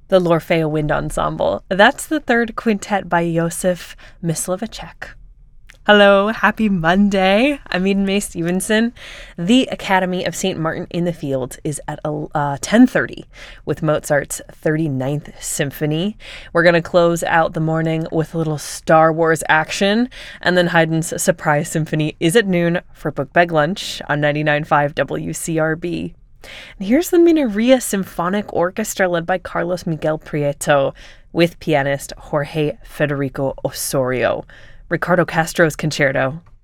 the L'Orfeo Wind Ensemble. That's the third quintet by Josef Myslovic. Hello, happy Monday. I'm Eden Mae Stevenson. The Academy of St. Martin in the Fields is at 10:30 with Mozart's 39th Symphony. We're going to close out the morning with a little Star Wars action, and then Haydn's Surprise Symphony is at noon for Book Bag Lunch on 99.5 WCRB. And here's the Mineria Symphonic Orchestra led by Carlos Miguel Prieto with pianist Jorge Federico Osorio. Ricardo Castro's concerto.